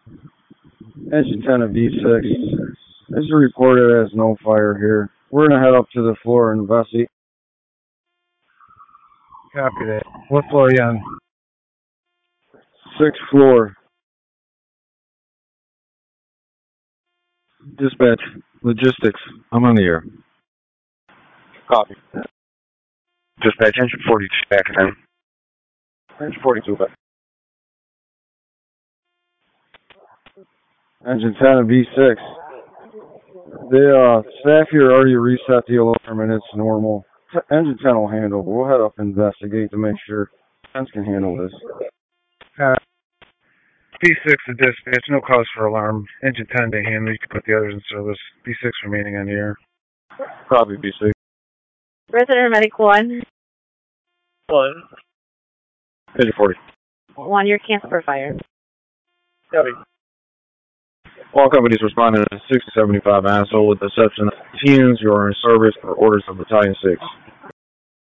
Engine 10 of V6. This is reported as no fire here. We're going to head up to the floor and investigate. Copy that. What floor are you on? 6th floor. Dispatch. Logistics. I'm on the air. Copy. Dispatch, engine 42 back in. Engine 42 back. Engine 10 of V6. The staff here already reset the alarm and it's normal. Engine 10 will handle it. We'll head up and investigate to make sure 10 can handle this. B6 to dispatch, no cause for alarm. Engine 10 to handle, you can put the others in service. B6 remaining on the air. Copy, B6. Resident Medic 1. 1. Engine 40. 1, you're canceled for fire. Copy. All companies responding to 675 asshole with the exception of teams. You are in service for orders of Battalion 6.